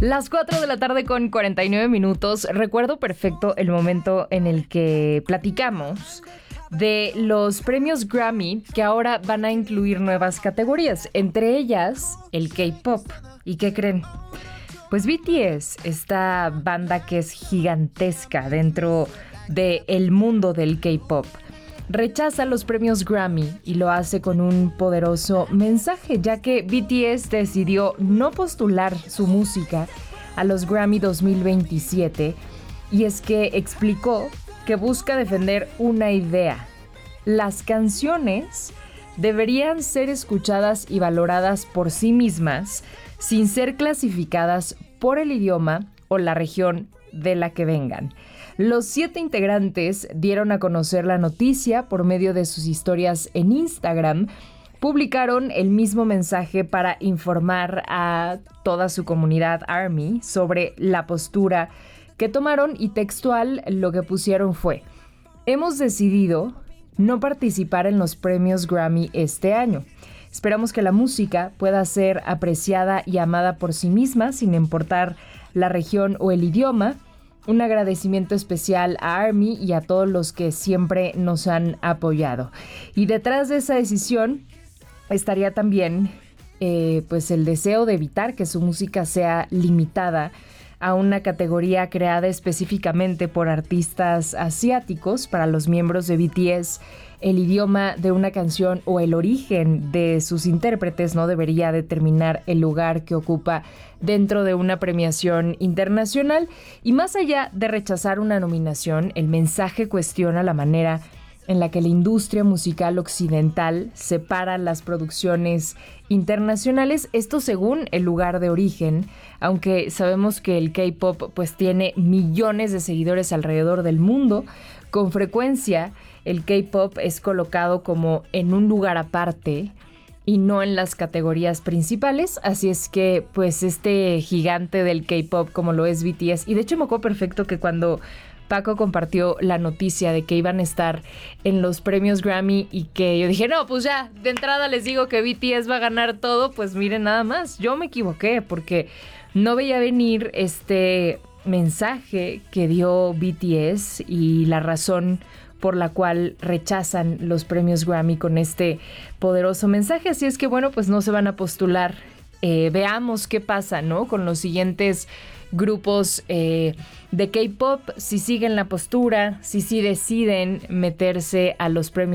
Las 4 de la tarde con 49 minutos. Recuerdo perfecto el momento en el que platicamos de los premios Grammy, que ahora van a incluir nuevas categorías, entre ellas el K-pop. ¿Y qué creen? Pues BTS, esta banda que es gigantesca dentro del mundo del K-pop, rechaza los premios Grammy y lo hace con un poderoso mensaje, ya que BTS decidió no postular su música a los Grammy 2027, y es que explicó que busca defender una idea. Las canciones deberían ser escuchadas y valoradas por sí mismas, sin ser clasificadas por el idioma o la región de la que vengan. Los 7 integrantes dieron a conocer la noticia por medio de sus historias en Instagram. Publicaron el mismo mensaje para informar a toda su comunidad ARMY sobre la postura que tomaron, y textual lo que pusieron fue: hemos decidido no participar en los premios Grammy este año. Esperamos que la música pueda ser apreciada y amada por sí misma, sin importar la región o el idioma. Un agradecimiento especial a ARMY y a todos los que siempre nos han apoyado. Y detrás de esa decisión estaría también pues el deseo de evitar que su música sea limitada a una categoría creada específicamente por artistas asiáticos. Para los miembros de BTS, el idioma de una canción o el origen de sus intérpretes no debería determinar el lugar que ocupa dentro de una premiación internacional. Y más allá de rechazar una nominación, el mensaje cuestiona la manera en la que la industria musical occidental separa las producciones internacionales, esto según el lugar de origen, aunque sabemos que el K-pop pues tiene millones de seguidores alrededor del mundo. Con frecuencia el K-pop es colocado como en un lugar aparte y no en las categorías principales, así es que pues este gigante del K-pop como lo es BTS, y de hecho me acuerdo perfecto que cuando Paco compartió la noticia de que iban a estar en los premios Grammy y que yo dije, no, pues ya, de entrada les digo que BTS va a ganar todo, pues miren nada más, yo me equivoqué porque no veía venir este mensaje que dio BTS y la razón por la cual rechazan los premios Grammy con este poderoso mensaje. Así es que bueno, pues no se van a postular. Veamos qué pasa, ¿no? Con los siguientes grupos de K-pop, si siguen la postura, si sí deciden meterse a los premios